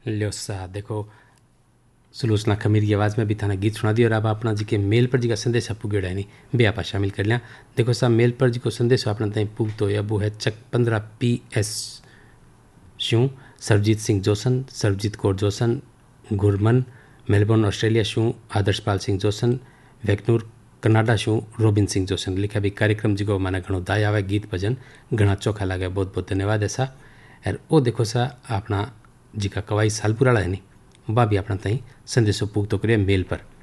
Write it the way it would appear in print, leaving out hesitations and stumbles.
ल्यो सा देखो सुलोचना खमीर की आवाज़ में भी थाना गीत सुना दिया। और अब अपना जी के मेल पर जी का संदेश पुगेड़ा है बे आप शामिल कर लिया। देखो सा मेल पर जी को संदेश अपना ताई पुगतो या वो है चक 15 PS शूँ Sarabjit Singh Jason, Sarabjit Kaur Jason, Gurman Melbourne Australia शूँ आदर्शपाल Singh Jason, वैक्नूर Canada शूँ robin Singh Jason. लिखा भी कार्यक्रम जी को माना घणो दाय आवे, गीत भजन घना चोखा लगे। बहुत बहुत धन्यवाद ऐसा। और वो देखो सा अपना जी का कवाई सालपुराला है नी, वह भी अपना ताई संदेशों पुगतो करिए मेल पर।